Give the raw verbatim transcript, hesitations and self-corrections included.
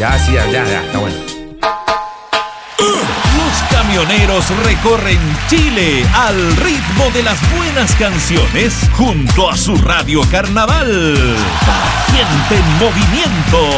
Ya, sí, ya, ya, ya, está bueno. Los camioneros recorren Chile al ritmo de las buenas canciones junto a su Radio Carnaval. Para gente en movimiento.